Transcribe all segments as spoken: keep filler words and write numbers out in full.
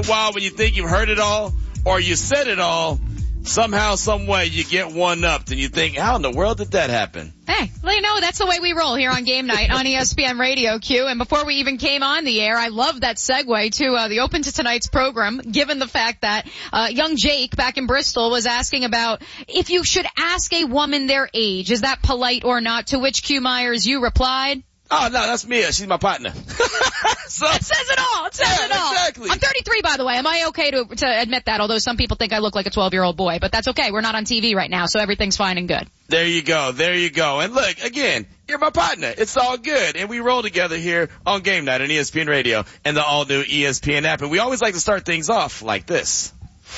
while when you think you've heard it all or you said it all, somehow, some way you get one-upped and you think, how in the world did that happen? Hey, well, you know, that's the way we roll here on Game Night on E S P N Radio, Q. And before we even came on the air, I love that segue to uh, the Open to Tonight's program, given the fact that uh, young Jake back in Bristol was asking about if you should ask a woman their age. Is that polite or not? To which, Q Myers, you replied, oh, no, that's Mia. She's my partner. So, it says it all. It says yeah, it all. Exactly. I'm thirty-three, by the way. Am I okay to, to admit that? Although some people think I look like a twelve-year-old boy, but that's okay. We're not on T V right now, so everything's fine and good. There you go. There you go. And look, again, you're my partner. It's all good. And we roll together here on Game Night on E S P N Radio and the all-new E S P N app. And we always like to start things off like this.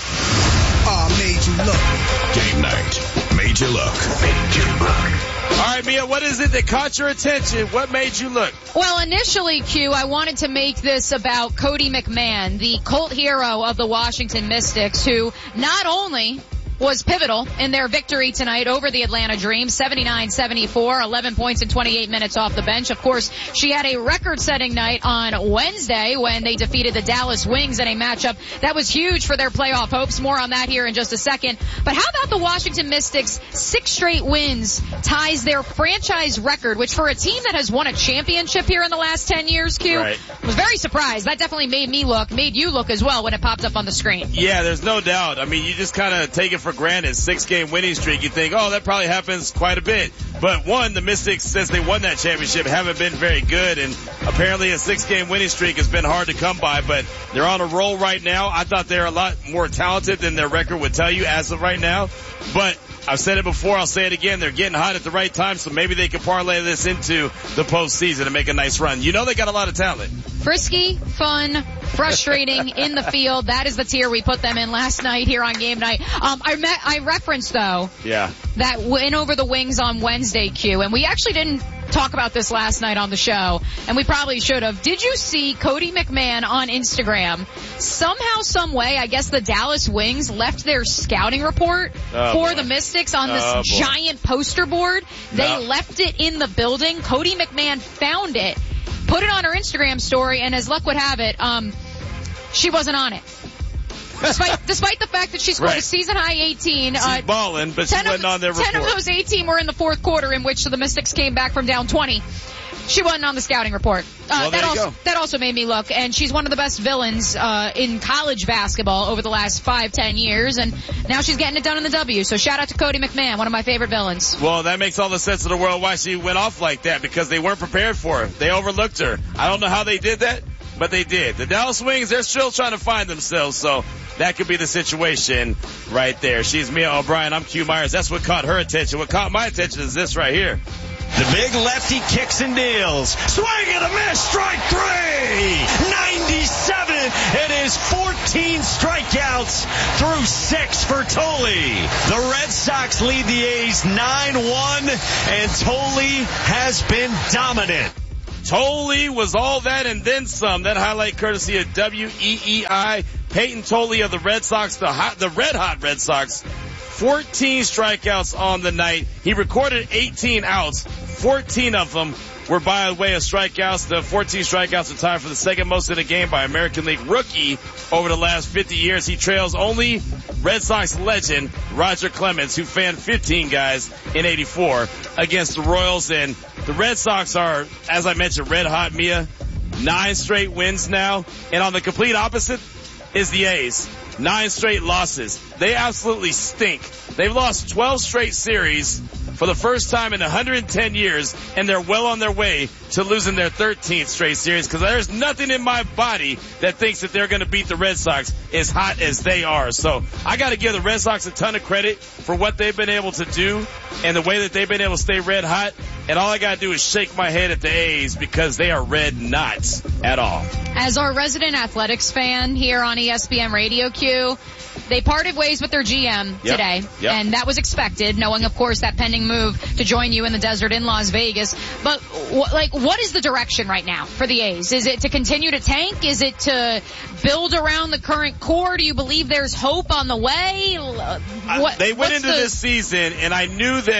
Oh, made you look. Game Night. Made you look. Made you look. All right, Mia, what is it that caught your attention? What made you look? Well, initially, Q, I wanted to make this about Cody McMahon, the cult hero of the Washington Mystics, who not only was pivotal in their victory tonight over the Atlanta Dream, seventy-nine seventy-four, eleven points in twenty-eight minutes off the bench. Of course, she had a record-setting night on Wednesday when they defeated the Dallas Wings in a matchup that was huge for their playoff hopes. More on that here in just a second. But how about the Washington Mystics? Six straight wins ties their franchise record, which for a team that has won a championship here in the last ten years, Q, right. was very surprised. That definitely made me look, made you look as well when it popped up on the screen. Yeah, there's no doubt. I mean, you just kind of take it for granted. Six-game winning streak. You think, oh, that probably happens quite a bit. But one, the Mystics, since they won that championship, haven't been very good. And apparently a six-game winning streak has been hard to come by. But they're on a roll right now. I thought they're a lot more talented than their record would tell you as of right now. But I've said it before, I'll say it again, they're getting hot at the right time, so maybe they can parlay this into the postseason and make a nice run. You know they got a lot of talent. Frisky, fun, frustrating in the field. That is the tier we put them in last night here on Game Night. Um, I met, I referenced though, yeah, that win over the Wings on Wednesday, Q, and we actually didn't talk about this last night on the show, and we probably should have. Did you see Cody McMahon on Instagram? Somehow, some way, I guess the Dallas Wings left their scouting report oh, for boy. the Mystics on this oh, giant poster board. They no. left it in the building. Cody McMahon found it, put it on her Instagram story, and as luck would have it, um, she wasn't on it. Despite, despite the fact that she scored right. a season-high eighteen. She's uh, balling, but she wasn't on their report. ten of those eighteen were in the fourth quarter, in which the Mystics came back from down twenty. She wasn't on the scouting report. Uh, well, there that, you also, go. that also made me look, and she's one of the best villains uh, in college basketball over the last five, ten years, and now she's getting it done in the W. So shout out to Cody McMahon, one of my favorite villains. Well, that makes all the sense in the world why she went off like that, because they weren't prepared for her. They overlooked her. I don't know how they did that, but they did. The Dallas Wings, they're still trying to find themselves, so that could be the situation right there. She's Mia O'Brien. I'm Q Myers. That's what caught her attention. What caught my attention is this right here. The big lefty kicks and deals. Swing and a miss. Strike three. ninety-seven. It is fourteen strikeouts through six for Tolle. The Red Sox lead the A's nine one, and Tolle has been dominant. Tolle was all that and then some. That highlight courtesy of W E E I. Peyton Tolle of the Red Sox, the hot, the red hot Red Sox. fourteen strikeouts on the night. He recorded eighteen outs. fourteen of them were by way of strikeouts. The fourteen strikeouts are tied for the second most in a game by American League rookie over the last fifty years. He trails only Red Sox legend Roger Clemens, who fanned fifteen guys in eighty-four against the Royals. And the Red Sox are, as I mentioned, red hot, Mia. Nine straight wins now. And on the complete opposite is the A's. Nine straight losses. They absolutely stink. They've lost twelve straight series for the first time in one hundred ten years, and they're well on their way to losing their thirteenth straight series, because there's nothing in my body that thinks that they're going to beat the Red Sox as hot as they are. So I got to give the Red Sox a ton of credit for what they've been able to do and the way that they've been able to stay red hot. And all I got to do is shake my head at the A's, because they are red not at all. As our resident athletics fan here on E S P N Radio, Q, they parted ways with their G M yep. today, yep. and that was expected, knowing, of course, that pending move to join you in the desert in Las Vegas. But, wh- like, what is the direction right now for the A's? Is it to continue to tank? Is it to build around the current core? Do you believe there's hope on the way? What, I, they went into the... this season, and I knew that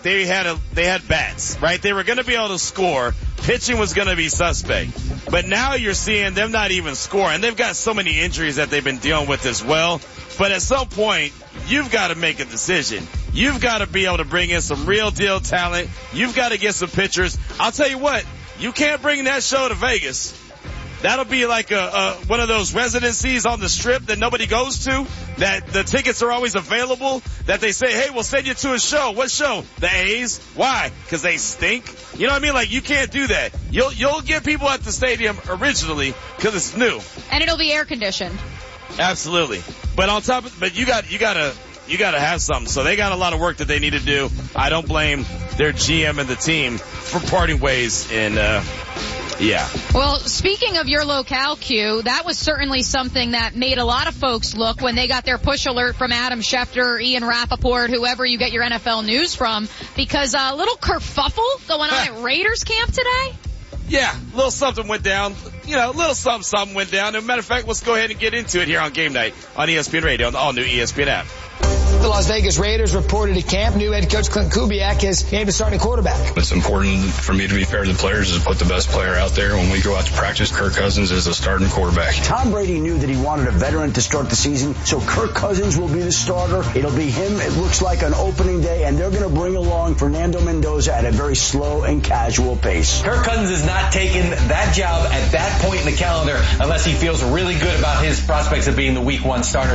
they had a, they had bats, right? They were going to be able to score. Pitching was going to be suspect. But now you're seeing them not even score. And they've got so many injuries that they've been dealing with as well. But at some point, you've got to make a decision. You've got to be able to bring in some real deal talent. You've got to get some pitchers. I'll tell you what, you can't bring that show to Vegas. That'll be like a, a one of those residencies on the Strip that nobody goes to, that the tickets are always available, that they say, hey, we'll send you to a show. What show? The A's. Why? Because they stink. You know what I mean? Like, you can't do that. You'll you'll get people at the stadium originally because it's new. And it'll be air conditioned. Absolutely. But on top of, but you got, you gotta, you gotta have something. So they got a lot of work that they need to do. I don't blame their G M and the team for parting ways and, uh, yeah. Well, speaking of your locale, Q, that was certainly something that made a lot of folks look when they got their push alert from Adam Schefter, Ian Rappaport, whoever you get your N F L news from, because a little kerfuffle going on at Raiders camp today. Yeah, a little something went down. You know, a little something, something went down. As a matter of fact, let's go ahead and get into it here on Game Night on E S P N Radio on the all-new E S P N app. The Las Vegas Raiders reported at camp new head coach Clint Kubiak has named a starting quarterback. It's important for me to be fair to the players is to put the best player out there. When we go out to practice, Kirk Cousins is a starting quarterback. Tom Brady knew that he wanted a veteran to start the season, so Kirk Cousins will be the starter. It'll be him, it looks like, on opening day, and they're going to bring along Fernando Mendoza at a very slow and casual pace. Kirk Cousins is not taking that job at that point in the calendar unless he feels really good about his prospects of being the week one starter.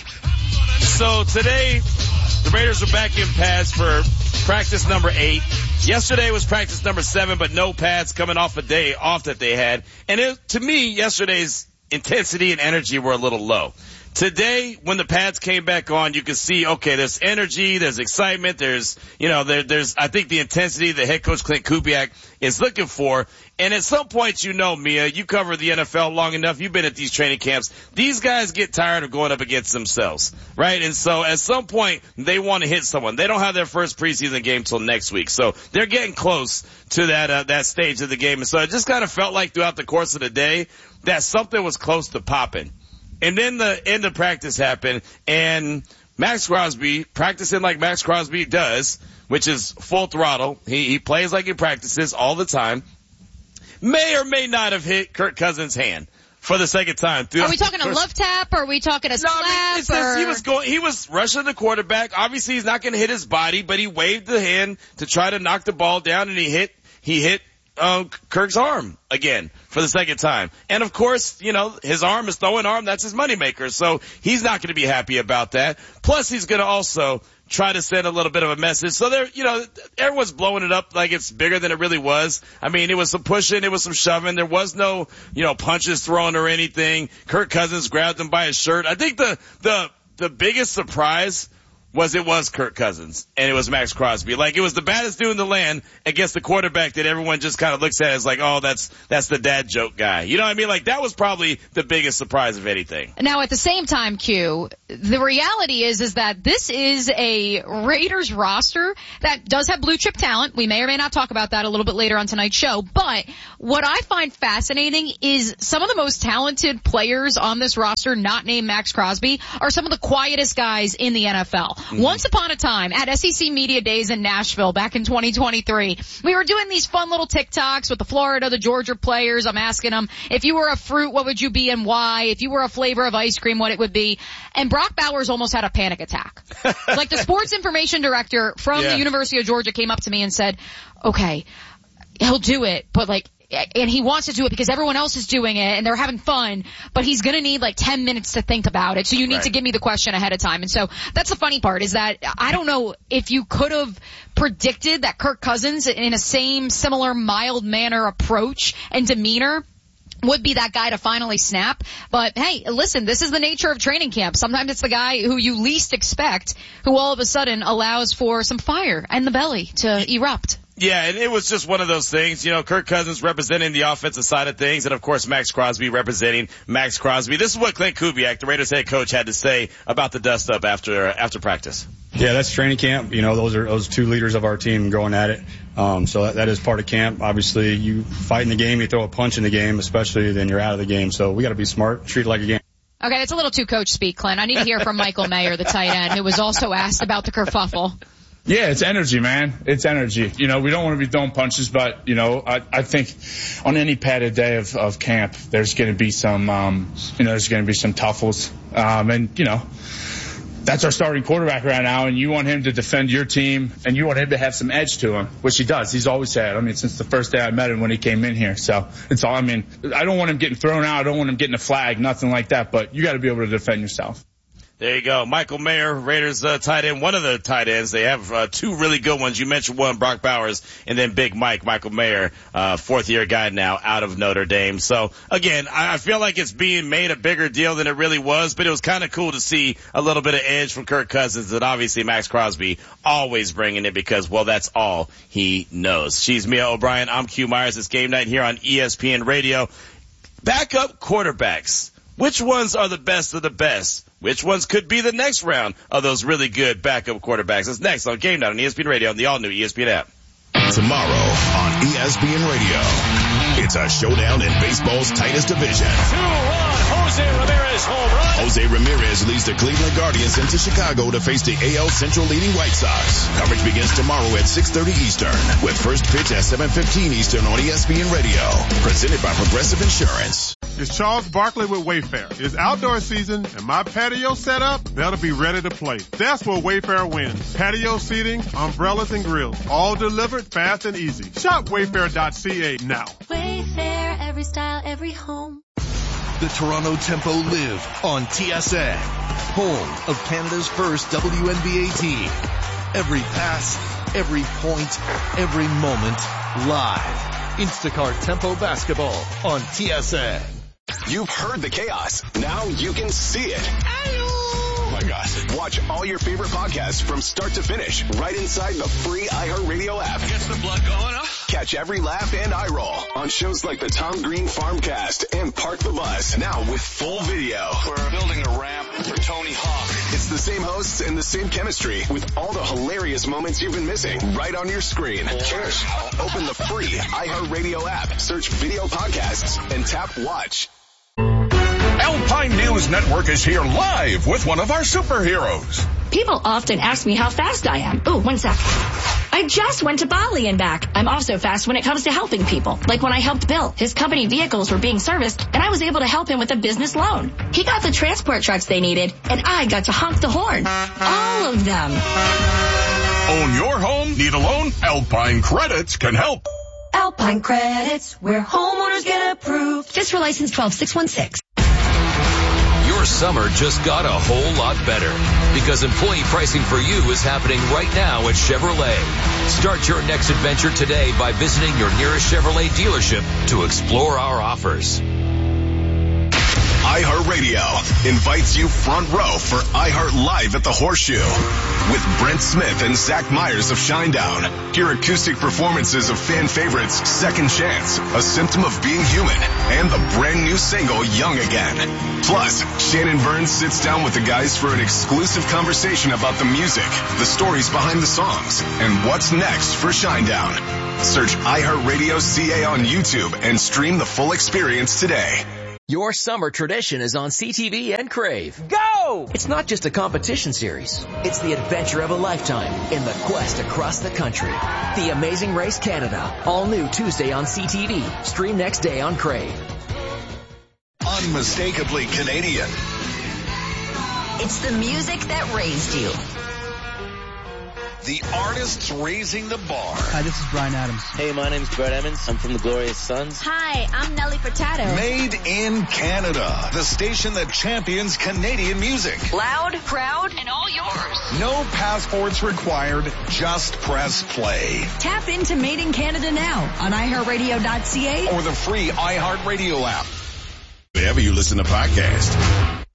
So today, the Raiders are back in pads for practice number eight. Yesterday was practice number seven, but no pads coming off a day off that they had. And it, to me, yesterday's intensity and energy were a little low. Today, when the pads came back on, you could see, okay, there's energy, there's excitement, there's, you know, there, there's, I think the intensity that head coach Clint Kubiak is looking for. And at some point, you know, Mia, you cover the N F L long enough, you've been at these training camps. These guys get tired of going up against themselves, right? And so at some point, they want to hit someone. They don't have their first preseason game till next week. So they're getting close to that, uh, that stage of the game. And so it just kind of felt like throughout the course of the day that something was close to popping. And then the end of practice happened, and Max Crosby, practicing like Max Crosby does, which is full throttle, he, he plays like he practices all the time, may or may not have hit Kirk Cousins' hand for the second time. Are we talking a love tap, or are we talking a no, slap? I mean, it's just, he was going, he was rushing the quarterback. Obviously, he's not going to hit his body, but he waved the hand to try to knock the ball down, and he hit, he hit Um, Kirk's arm again for the second time. And of course, you know, his arm is throwing arm. That's his moneymaker. So he's not going to be happy about that. Plus he's going to also try to send a little bit of a message. So there, you know, everyone's blowing it up like it's bigger than it really was. I mean, it was some pushing, it was some shoving. There was no, you know, punches thrown or anything. Kirk Cousins grabbed him by his shirt. I think the, the, the biggest surprise was it was Kirk Cousins, and it was Max Crosby. Like, it was the baddest dude in the land against the quarterback that everyone just kind of looks at as like, oh, that's that's the dad joke guy. You know what I mean? Like, that was probably the biggest surprise of anything. Now, at the same time, Q, the reality is is that this is a Raiders roster that does have blue chip talent. We may or may not talk about that a little bit later on tonight's show. But what I find fascinating is some of the most talented players on this roster, not named Max Crosby, are some of the quietest guys in the N F L. Mm-hmm. Once upon a time, at S E C Media Days in Nashville back in twenty twenty-three, we were doing these fun little TikToks with the Florida, the Georgia players. I'm asking them, if you were a fruit, what would you be and why? If you were a flavor of ice cream, what it would be. And Brock Bowers almost had a panic attack. Like, the sports information director from yeah. the University of Georgia came up to me and said, okay, he'll do it, but like, and he wants to do it because everyone else is doing it and they're having fun, but he's going to need like ten minutes to think about it. So you need right. to give me the question ahead of time. And so that's the funny part, is that I don't know if you could have predicted that Kirk Cousins, in a same similar mild manner approach and demeanor, would be that guy to finally snap. But hey, listen, this is the nature of training camp. Sometimes it's the guy who you least expect who all of a sudden allows for some fire in the belly to erupt. Yeah, and it was just one of those things, you know, Kirk Cousins representing the offensive side of things, and of course Max Crosby representing Max Crosby. This is what Clint Kubiak, the Raiders head coach, had to say about the dust-up after after practice. Yeah, that's training camp. You know, those are those two leaders of our team going at it. Um, so that, that is part of camp. Obviously, you fight in the game, you throw a punch in the game, especially then you're out of the game. So we got to be smart, treat it like a game. Okay, that's a little too coach speak, Clint. I need to hear from Michael Mayer, the tight end, who was also asked about the kerfuffle. Yeah, it's energy, man. It's energy. You know, we don't want to be throwing punches, but, you know, I, I think on any padded day of, of camp, there's going to be some, um, you know, there's going to be some tuffles. Um, and, you know, that's our starting quarterback right now, and you want him to defend your team, and you want him to have some edge to him, which he does. He's always had. I mean, since the first day I met him when he came in here. So it's all, I mean, I don't want him getting thrown out. I don't want him getting a flag, nothing like that, but you got to be able to defend yourself. There you go. Michael Mayer, Raiders uh, tight end, one of the tight ends. They have uh, two really good ones. You mentioned one, Brock Bowers, and then Big Mike, Michael Mayer, uh, fourth-year guy now out of Notre Dame. So, again, I, I feel like it's being made a bigger deal than it really was, but it was kind of cool to see a little bit of edge from Kirk Cousins, and obviously Max Crosby always bringing it because, well, that's all he knows. She's Mia O'Brien. I'm Q Myers. It's game night here on E S P N Radio. Backup quarterbacks. Which ones are the best of the best? Which ones could be the next round of those really good backup quarterbacks? That's next on Game Night on E S P N Radio on the all-new E S P N app. Tomorrow on E S P N Radio, it's a showdown in baseball's tightest division. Two-run Jose Ramirez home run. Jose Ramirez leads the Cleveland Guardians into Chicago to face the A L Central leading White Sox. Coverage begins tomorrow at six thirty Eastern with first pitch at seven fifteen Eastern on E S P N Radio. Presented by Progressive Insurance. It's Charles Barkley with Wayfair. It's outdoor season, and my patio set up better be ready to play. That's where Wayfair wins. Patio seating, umbrellas, and grills. All delivered fast and easy. Shop wayfair dot c a now. Wayfair, every style, every home. The Toronto Tempo live on T S N, home of Canada's first W N B A team. Every pass, every point, every moment, live. Instacart Tempo Basketball on T S N. You've heard the chaos. Now you can see it. Oh my gosh. Watch all your favorite podcasts from start to finish right inside the free iHeartRadio app. Gets the blood going, huh? Catch every laugh and eye roll on shows like the Tom Green Farmcast and Park the Bus. Now with full video. We're building a ramp for Tony Hawk. It's the same hosts and the same chemistry with all the hilarious moments you've been missing right on your screen. Cheers. Open the free iHeartRadio app, search video podcasts, and tap watch. Alpine News Network is here live with one of our superheroes. People often ask me how fast I am. Ooh, one sec. I just went to Bali and back. I'm also fast when it comes to helping people. Like when I helped Bill. His company vehicles were being serviced, and I was able to help him with a business loan. He got the transport trucks they needed, and I got to honk the horn. All of them. Own your home? Need a loan? Alpine Credits can help. Alpine Credits, where homeowners get approved. Just for license twelve six one six. Your summer just got a whole lot better because employee pricing for you is happening right now at Chevrolet. Start your next adventure today by visiting your nearest Chevrolet dealership to explore our offers. iHeartRadio invites you front row for iHeart Live at the Horseshoe with Brent Smith and Zach Myers of Shinedown. Hear acoustic performances of fan favorites Second Chance, A Symptom of Being Human, and the brand new single Young Again. Plus, Shannon Burns sits down with the guys for an exclusive conversation about the music, the stories behind the songs, and what's next for Shinedown. Search iHeartRadio C A on YouTube and stream the full experience today. Your summer tradition is on C T V and Crave. Go! It's not just a competition series. It's the adventure of a lifetime in the quest across the country. The Amazing Race Canada. All new Tuesday on C T V. Stream next day on Crave. Unmistakably Canadian. It's the music that raised you. The artists raising the bar. Hi, this is Brian Adams. Hey, my name's Brett Emmons. I'm from the Glorious Sons. Hi, I'm Nelly Furtado. Made in Canada. The station that champions Canadian music. Loud, proud, and all yours. No passports required. Just press play. Tap into Made in Canada now on i heart radio dot c a or the free iHeartRadio app. Wherever you listen to podcasts.